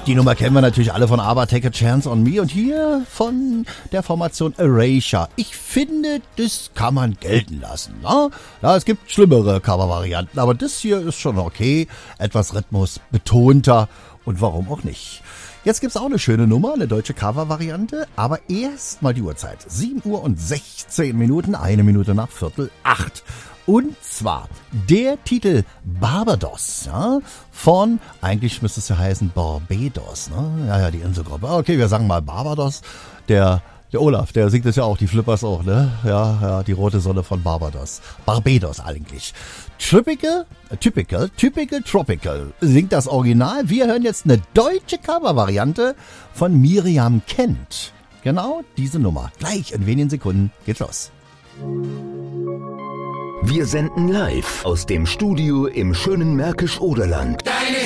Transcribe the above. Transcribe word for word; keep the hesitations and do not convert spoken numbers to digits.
Die Nummer kennen wir natürlich alle von ABBA, Take a Chance on Me und hier von der Formation Erasure. Ich finde, das kann man gelten lassen. Ne? Ja, es gibt schlimmere Cover-Varianten, aber das hier ist schon okay. Etwas rhythmusbetonter und warum auch nicht. Jetzt gibt's auch eine schöne Nummer, eine deutsche Cover-Variante, aber erst mal die Uhrzeit. sieben Uhr und sechzehn Minuten, eine Minute nach Viertel acht. Und zwar der Titel Barbados, ja, von, eigentlich müsste es ja heißen Barbados, ne? Ja, ja, die Inselgruppe. Okay, wir sagen mal Barbados. Der, der Olaf, der singt es ja auch, die Flippers auch, ne? Ja, ja, die rote Sonne von Barbados. Barbados eigentlich. Typical, typical, typical, tropical singt das Original. Wir hören jetzt eine deutsche Cover-Variante von Miriam Kent. Genau diese Nummer. Gleich in wenigen Sekunden geht's los. Wir senden live aus dem Studio im schönen Märkisch-Oderland.